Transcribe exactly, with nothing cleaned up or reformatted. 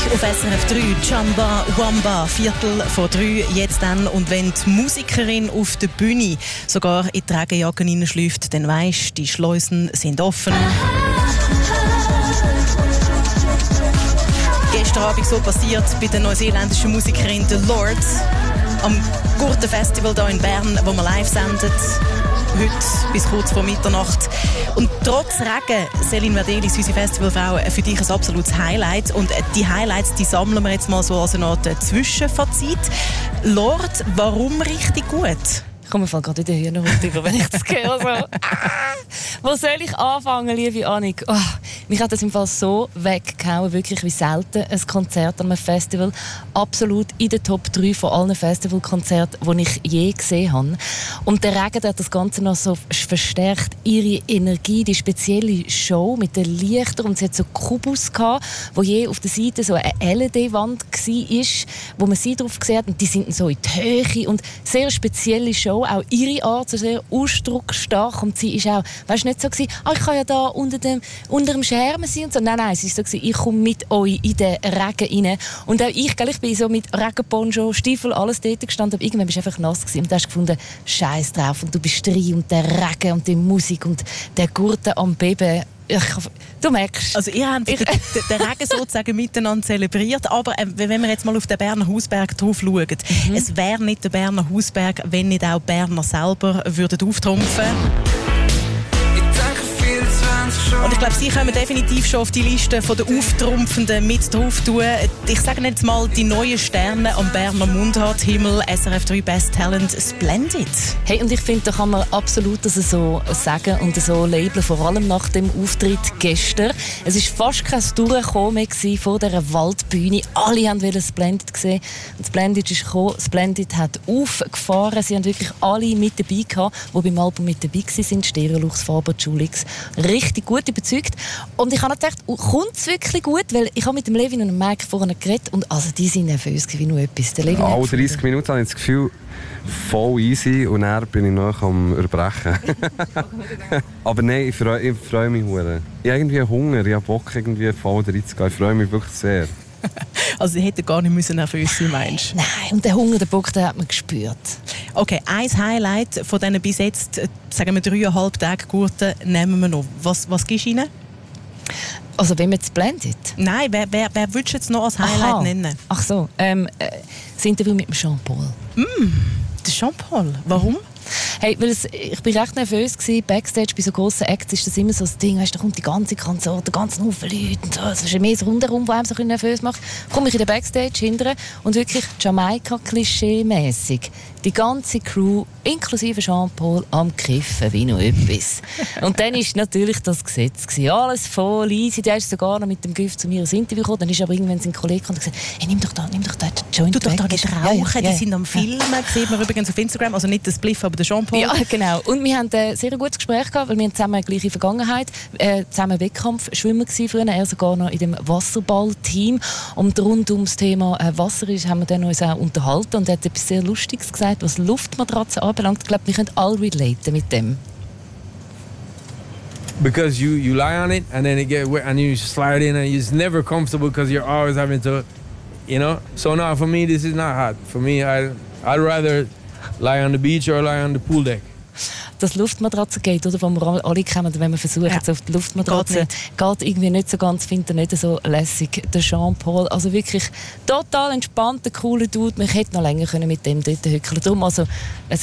auf S R F drei, Chamba Wamba, Viertel vor drei, jetzt dann. Und wenn die Musikerin auf der Bühne sogar in die Regenjacke hineinschläft, dann weisst, die Schleusen sind offen. Gestern Abend so passiert bei der neuseeländischen Musikerin The Lord am Gurtenfestival hier in Bern, wo man live sendet. Heute bis kurz vor Mitternacht. Und trotz Regen, Céline Verdelis, unsere Festivalfrau, für dich ein absolutes Highlight. Und die Highlights, die sammeln wir jetzt mal so als eine Art Zwischenfazit. Lord, warum richtig gut? Ich komme mir gerade in den Hühnerhut über, wenn ich das höre. So. Ah, wo soll ich anfangen, liebe Annik? Oh, mich hat das im Fall so weggehauen, wirklich wie selten ein Konzert an einem Festival. Absolut in den Top drei von allen Festivalkonzerten, die ich je gesehen habe. Und der Regen hat das Ganze noch so verstärkt. Ihre Energie, die spezielle Show mit den Lichtern. Und sie hat so Kubus gehabt, wo je auf der Seite so eine L E D-Wand war, wo man sie drauf gesehen hat. Und die sind so in die Höhe. Und sehr spezielle Show. Auch ihre Art, so sehr ausdrucksstark. Und sie war auch, weißt du, nicht so gewesen, ah, ich kann ja da unter dem, unter dem Schermen sein und so. Nein, nein, sie war so gewesen, ich komme mit euch in den Regen rein. Und auch ich, gell, ich bin so mit Regenponcho, Stiefel, alles dort gestanden, aber irgendwann bist du einfach nass gewesen. Und du hast gefunden, Scheiß drauf. Und du bist drin und der Regen und die Musik und der Gurten am Beben. Ich, du merkst. Also ihr habt den, den Regen sozusagen miteinander zelebriert, aber äh, wenn wir jetzt mal auf den Berner Hausberg drauf schauen, mhm. es wäre nicht der Berner Hausberg, wenn nicht auch Berner selber würden auftrumpfen. Und ich glaube, Sie kommen definitiv schon auf die Liste der Auftrumpfenden mit drauf tun. Ich sage jetzt mal, die neuen Sterne am Berner Mundharthimmel, S R F drei Best Talent, Splendid. Hey, und ich finde, da kann man absolut das so sagen und so labeln, vor allem nach dem Auftritt gestern. Es war fast kein Durchkommen mehr vor dieser Waldbühne. Alle wollten Splendid sehen. Und Splendid ist gekommen. Splendid hat aufgefahren. Sie haben wirklich alle mit dabei gehabt, die beim Album mit dabei waren. Stereolux, Faber, Julix. Richtig gut überzeugt. Und ich habe gedacht, kommt es wirklich gut? Weil ich habe mit dem Levin und dem Mike vorhin geredet und also die sind nervös wie nur etwas. Der Levin alle dreißig Minuten habe ich das Gefühl, voll easy und dann bin ich noch am Erbrechen. Aber nein, ich freue, ich freue mich sehr. Ich habe irgendwie Hunger, ich habe Bock, irgendwie voll reinzugehen. Ich freue mich wirklich sehr. Also sie hätten gar nicht müssen nervös sein, meinst du? Nein, und der Hunger, der Bock, den hat man gespürt. Okay, ein Highlight von diesen bis jetzt, sagen wir, dreieinhalb Tage Gurten nehmen wir noch. Was, was gibst du ihnen? Also wenn man es blendet? Nein, wer, wer, wer würdest du jetzt noch als Highlight Aha. nennen? Ach so, ähm, äh, das Interview mit dem Jean-Paul. Mm, der Jean-Paul, warum? Hey, weil es, ich war recht nervös gewesen. Backstage bei so grossen Acts ist das immer so ein Ding, weißt, da kommt die ganze Konzert, der ganze Haufen Leute und so. Es ist mehr so rundherum, was einem so ein bisschen nervös macht. Komme ich in den Backstage hinterher und wirklich Jamaika-Klischee-mässig. Die ganze Crew, inklusive Jean-Paul, am Kiffen wie noch etwas. Und dann war natürlich das Gesetz gewesen. Alles voll easy. Der ist sogar noch mit dem Gift zu mir ins Interview gekommen. Dann ist aber irgendwann sein Kollege und gesagt, hey, nimm doch da, nimm doch da den Joint du weg. doch da nicht rauchen, ja, ja, ja. Die sind am Filmen, ja. Sieht man übrigens auf Instagram. Also nicht das Spliff, aber der Jean-Paul. Ja, genau. Und wir haben ein sehr gutes Gespräch gehabt, weil wir zusammen eine gleiche Vergangenheit, äh, zusammen Wettkampfschwimmer waren früher, er sogar noch in dem Wasserballteam. Und rund ums Thema äh, Wasser ist, haben wir dann uns auch unterhalten und er hat etwas sehr Lustiges gesagt, was Luftmatratzen anbelangt. Ich glaube, wir können alle relaten mit dem. Because you, you lie on it and then it get wet and you slide in and it's never comfortable because you're always having to, you know. So now for me this is not hot. For me I I'd rather lie on the beach or lie on the pool deck. Das Luftmatratze geht, oder, wo wir alle kennen, wenn wir versuchen, ja. auf die Luftmatratze, geht, geht irgendwie nicht so ganz, findet er nicht so lässig. Der Jean-Paul, also wirklich total entspannter, cooler Dude. Man hätte noch länger können mit dem dort hückeln. Darum, also, es